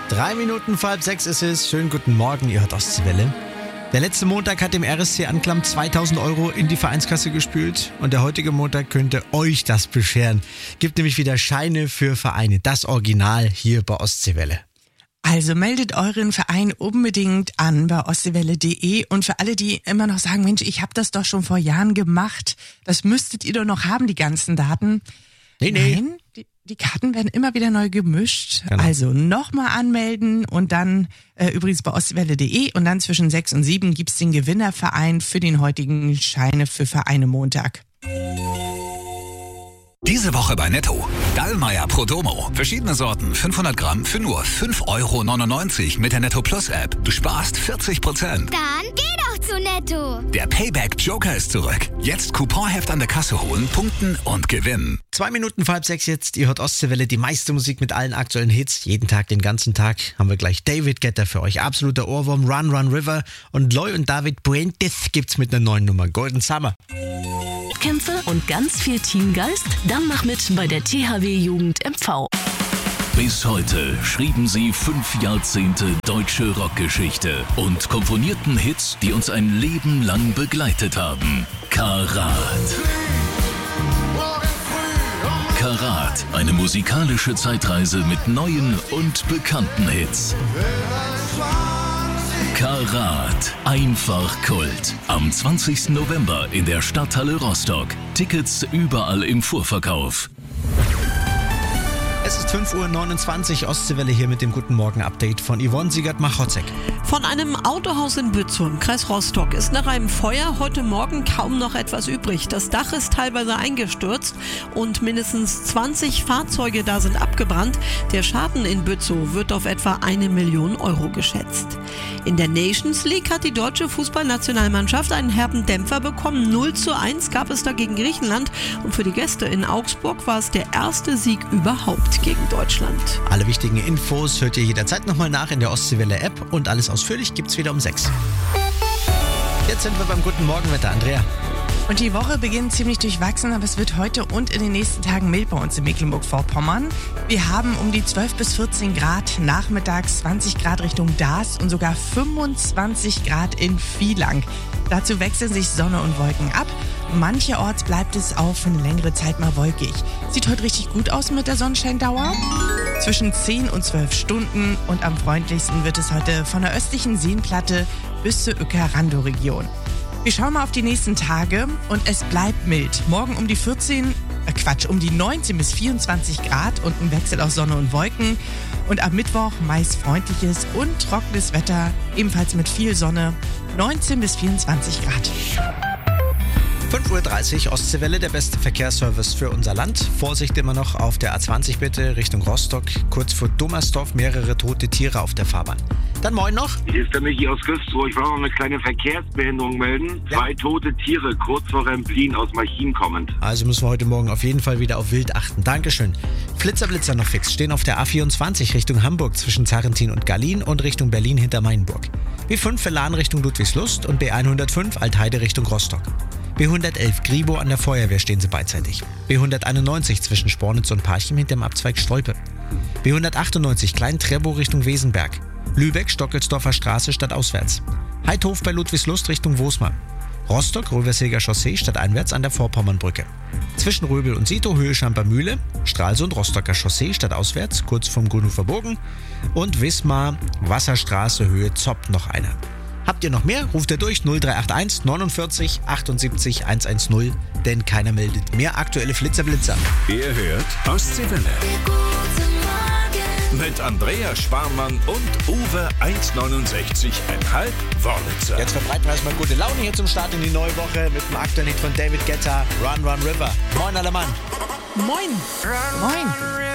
3 Minuten vor halb 6 ist es. Schönen guten Morgen, ihr hört Ostseewelle. Der letzte Montag hat dem RSC Anklam 2000 Euro in die Vereinskasse gespült und der heutige Montag könnte euch das bescheren. Gibt nämlich wieder Scheine für Vereine, das Original hier bei Ostseewelle. Also meldet euren Verein unbedingt an bei ostseewelle.de und für alle, die immer noch sagen, Mensch, ich habe das doch schon vor Jahren gemacht, das müsstet ihr doch noch haben, die ganzen Daten. Nee. Nein, die Karten werden immer wieder neu gemischt. Genau. Also nochmal anmelden und dann übrigens bei ostseewelle.de und dann zwischen 6 und 7 gibt's den Gewinnerverein für den heutigen Scheine für Vereine Montag. Diese Woche bei Netto. Dallmayr Pro Domo. Verschiedene Sorten, 500 Gramm für nur 5,99 € mit der Netto Plus App. Du sparst 40%. Dann geh doch zu Netto. Der Payback Joker ist zurück. Jetzt Couponheft an der Kasse holen, punkten und gewinnen. 2 Minuten vor halb 6 jetzt. Ihr hört Ostseewelle, die meiste Musik mit allen aktuellen Hits. Jeden Tag, den ganzen Tag haben wir gleich David Guetta für euch. Absoluter Ohrwurm, Run Run River. Und Loy und David Puentes gibt's mit einer neuen Nummer. Golden Summer. Kämpfe und ganz viel Teamgeist? Dann mach mit bei der THW Jugend MV. Bis heute schrieben sie 5 Jahrzehnte deutsche Rockgeschichte und komponierten Hits, die uns ein Leben lang begleitet haben. Karat. Karat, eine musikalische Zeitreise mit neuen und bekannten Hits. Karat, einfach Kult. Am 20. November in der Stadthalle Rostock. Tickets überall im Vorverkauf. Es ist 5:29 Uhr, Ostseewelle hier mit dem Guten Morgen-Update von Yvonne Siegert-Machotzek. Von einem Autohaus in Bützow im Kreis Rostock ist nach einem Feuer heute Morgen kaum noch etwas übrig. Das Dach ist teilweise eingestürzt und mindestens 20 Fahrzeuge da sind abgebrannt. Der Schaden in Bützow wird auf etwa 1 Million Euro geschätzt. In der Nations League hat die deutsche Fußballnationalmannschaft einen herben Dämpfer bekommen. 0:1 gab es da gegen Griechenland und für die Gäste in Augsburg war es der erste Sieg überhaupt gegen Deutschland. Alle wichtigen Infos hört ihr jederzeit nochmal nach in der Ostseewelle-App und alles ausführlich gibt's wieder um 6. Jetzt sind wir beim Guten Morgenwetter, Andrea. Und die Woche beginnt ziemlich durchwachsen, aber es wird heute und in den nächsten Tagen mild bei uns in Mecklenburg-Vorpommern. Wir haben um die 12 bis 14 Grad, nachmittags 20 Grad Richtung Daas und sogar 25 Grad in Vielang. Dazu wechseln sich Sonne und Wolken ab. Mancherorts bleibt es auch für eine längere Zeit mal wolkig. Sieht heute richtig gut aus mit der Sonnenscheindauer. Zwischen 10 und 12 Stunden und am freundlichsten wird es heute von der östlichen Seenplatte bis zur Uecker-Randow-Region. Wir schauen mal auf die nächsten Tage und es bleibt mild. Morgen um die 19 bis 24 Grad und ein Wechsel aus Sonne und Wolken. Und am Mittwoch meist freundliches und trockenes Wetter, ebenfalls mit viel Sonne, 19 bis 24 Grad. 5:30 Uhr, Ostseewelle, der beste Verkehrsservice für unser Land. Vorsicht immer noch auf der A20 bitte, Richtung Rostock. Kurz vor Dummersdorf mehrere tote Tiere auf der Fahrbahn. Dann moin noch. Hier ist der Michi aus Güstrow. Ich wollte noch eine kleine Verkehrsbehinderung melden. Ja. 2 tote Tiere kurz vor Remplin aus Marchin kommend. Also müssen wir heute Morgen auf jeden Fall wieder auf Wild achten. Dankeschön. Blitzer noch fix. Stehen auf der A24 Richtung Hamburg zwischen Zarrentin und Gallien und Richtung Berlin hinter Mainburg. B5 Verlan Richtung Ludwigslust und B105 Altheide Richtung Rostock. B111 Gribo an der Feuerwehr stehen sie beidseitig. B191 zwischen Spornitz und Parchim hinterm Abzweig Stolpe. B198 Klein-Trebow Richtung Wesenberg. Lübeck Stockelsdorfer Straße stadtauswärts. Heidhof bei Ludwigslust Richtung Wosmar. Rostock Röversilger Chaussee stadteinwärts an der Vorpommernbrücke. Zwischen Röbel und Sito Höhe Schampermühle. Stralsund Rostocker Chaussee stadtauswärts kurz vom Grünhofer Bogen. Und Wismar Wasserstraße Höhe Zopp noch einer. Habt ihr noch mehr? Ruft ihr durch 0381 49 78 110, denn keiner meldet mehr aktuelle Flitzer-Blitzer. Ihr hört Ostseewelle. Mit Andrea Schwarmann und Uwe 1,69,5 Wörlitzer. Jetzt verbreiten wir erstmal gute Laune hier zum Start in die neue Woche mit dem aktuellen Hit von David Guetta, Run Run River. Moin alle Mann. Moin. Moin.